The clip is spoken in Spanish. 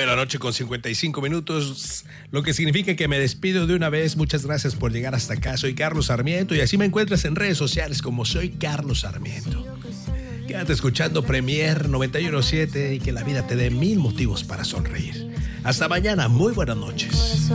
9:55 p.m, lo que significa que me despido de una vez. Muchas gracias por llegar hasta acá. Soy Carlos Sarmiento y así me encuentras en redes sociales como Soy Carlos Sarmiento. Quédate escuchando Premier 91.7 y que la vida te dé 1000 motivos para sonreír. Hasta mañana, muy buenas noches.